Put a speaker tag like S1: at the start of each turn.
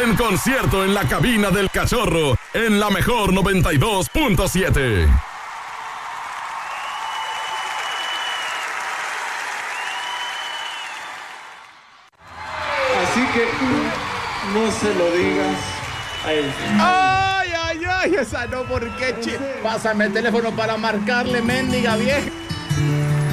S1: En concierto en la cabina del Cachorro, en la mejor 92.7.
S2: Así que no se lo digas a él.
S3: Ay, esa no, ¿por qué, Pásame el teléfono para marcarle, mendiga vieja.